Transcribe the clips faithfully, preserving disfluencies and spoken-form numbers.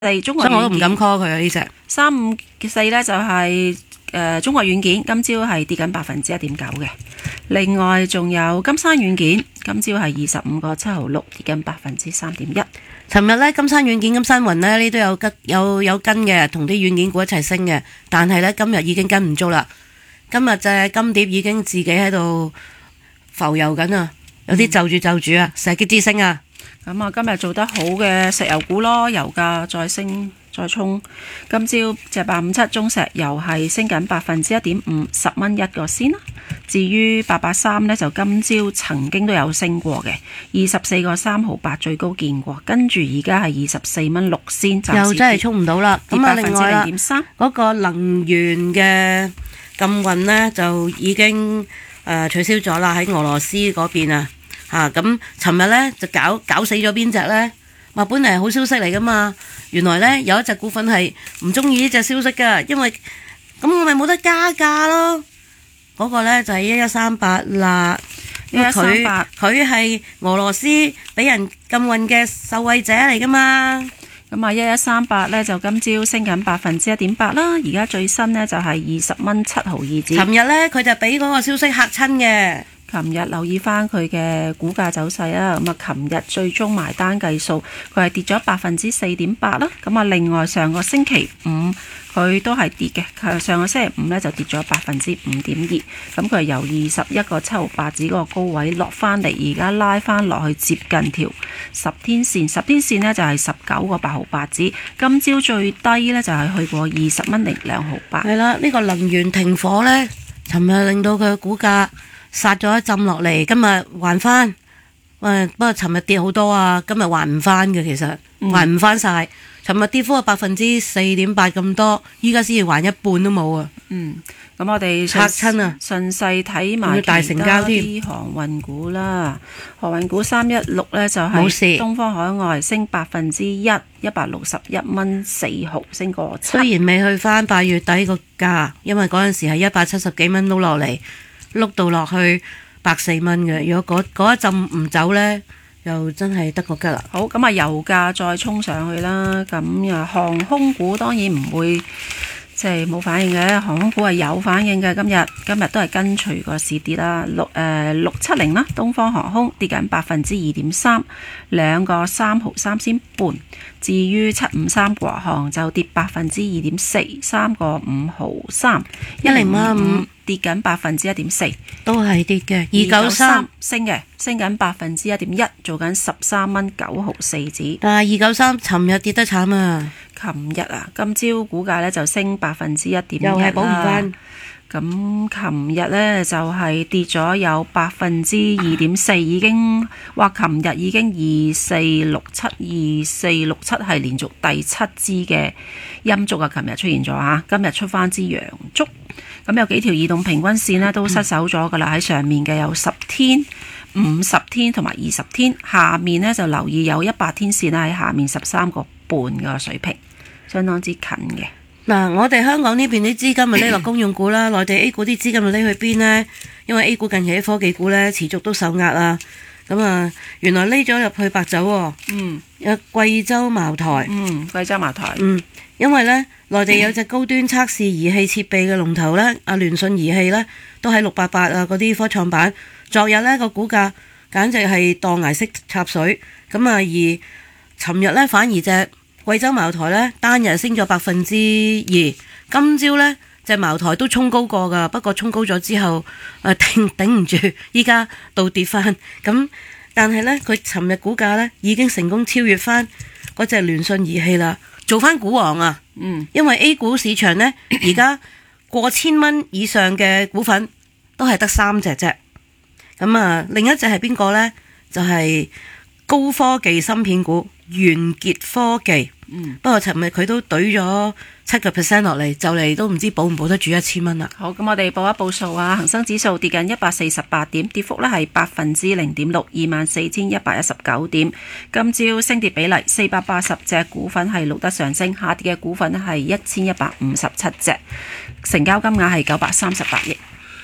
四中國軟件， 所以我都唔敢 call 佢啊呢隻。 三五四呢就係、是、誒、呃、中國軟件，今朝係跌緊百分之一點九嘅。另外仲有金山軟件，今朝係二十五個七毫六，跌緊百分之三點一。 尋日咧，金山軟件、金山雲呢，呢都有跟有有跟嘅，同啲軟件股一齊升嘅。但係呢，今日已經跟唔足啦。今日隻金蝶已經自己喺度浮游緊啊，有啲就住就住啊，成日激啲升啊。 咁啊，今日做得好嘅石油股咯，油價再升再衝。今朝隻八五七中石油係升緊百分之一點五，十蚊一個先啦。至於八八三呢，就今朝曾經都有升過嘅，二十四個三毫八最高見過，跟住而家係二十四蚊六仙， 又真係衝唔到啦。咁啊，另外啦，嗰個能源嘅禁運呢，就已經誒、呃、取消咗啦，喺俄羅斯嗰邊啊。嚇咁，尋日呢就搞搞死咗邊隻呢？話本嚟係好消息嚟噶嘛，原來呢有一隻股份係唔中意呢隻消息噶，因為咁我咪冇得加價咯。嗰、那個呢就係一一三八啦，因為佢佢係俄羅斯俾人禁運嘅受惠者嚟噶嘛。 咁啊，一一三八呢就今朝升緊百分之一點八啦，而家最新呢就係二十蚊七毫二子。 尋日呢佢就俾嗰個消息嚇親嘅。 琴日留意翻佢嘅股價走勢啊，咁啊，琴日最終埋單計數，佢係跌咗百分之四點八啦。咁啊，另外上個星期五佢都係跌嘅，上個星期五呢就跌咗百分之五點二。咁佢係由二十一個七毫八子嗰個高位落翻嚟，而家拉翻落去接近條十天線，十天線呢就係十九個八毫八子。今朝最低呢就係去過二十蚊零兩毫八。 係啦，呢個能源停火呢，尋日令到佢嘅股價殺咗一浸落嚟，今日還翻，誒不過尋日跌好多啊，今日還唔翻嘅，其實、嗯、還唔翻晒。尋日跌幅係百分之四點八咁多，依家先至還一半都冇啊。嗯， 咁我哋嚇親啊， 順勢睇埋大成交啲航運股啦。航運股三一六呢就係東方海外升百分之一，一百六十一蚊四毫，升過七。 雖然未去翻八月底個價，因為嗰陣時係一百七十幾蚊撈落嚟。碌到落去百四蚊嘅，如果嗰一陣唔走呢，又真係得個吉啦。 好，咁啊，油價再衝上去啦。咁啊，航空股當然唔會即係冇反應嘅，航空股係有反應嘅。今日今日都係跟隨個市跌啦。六誒六七零啦，東方航空跌緊百分之二點三，兩個三毫三仙半。至於七五三國航就跌百分之二點四，三個五毫三。一零五五跌緊百分之一點四， 都係跌嘅。二九三升嘅，升緊百分之一點一，做緊十三蚊九毫四子。 但係二九三尋日跌得慘啊！ 琴日啊，今朝股價咧就升百分之一點一， 又係補唔翻。 咁琴日咧就係、是、跌咗有百分之二點四，已經話琴日已經二四六七二四六七係連續第七支嘅陰燭啊！琴日出現咗嚇，今日出翻支陽燭。咁有幾條移動平均線呢都失守咗噶啦，喺上面嘅有十天、五十天同埋二十天，下面呢就留意有一百天線喺下面十三個半嘅水平，相當之近嘅。 嗱，我哋香港呢邊啲資金咪匿落公用股啦，內地 A 股啲資金咪匿去邊呢？因為 A 股近期啲科技股呢持續都受壓啊。咁啊，原來匿咗入去白酒喎。嗯。有貴州茅台。 嗯，貴州茅台。 嗯，因為呢，內地有隻高端測試儀器設備嘅龍頭呢，阿聯信儀器呢，都喺六八八啊嗰啲科創板。昨日呢個股價簡直係墮崖式插水。咁啊，而尋日呢，反而隻貴州茅台呢，單日升咗百分之二。今朝呢，隻茅台都衝高過㗎，不過衝高咗之後，誒頂頂唔住，依家倒跌翻。咁但係呢，佢尋日股價呢已經成功超越翻嗰隻聯信儀器啦，做翻股王啊！嗯，因為 A 股市場呢，而家過千蚊以上嘅股份都係得三隻啫。咁啊，另一隻係邊個呢？就係、是、高科技芯片股元傑科技。嗯，不過尋日佢都懟咗七個 percent 落嚟，就嚟都唔知保唔保得住一千蚊啦。 好，咁我哋報一報數啊，恒生指數跌緊一百四十八點，跌幅呢係百分之零點六，二萬四千一百一十九點。今朝升跌比例四百八十隻股份係錄得上升，下跌嘅股份係一千一百五十七隻，成交金額係九百三十八億。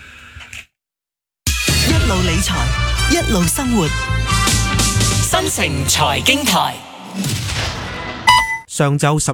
一路理財，一路生活，新城財經台。 上晝十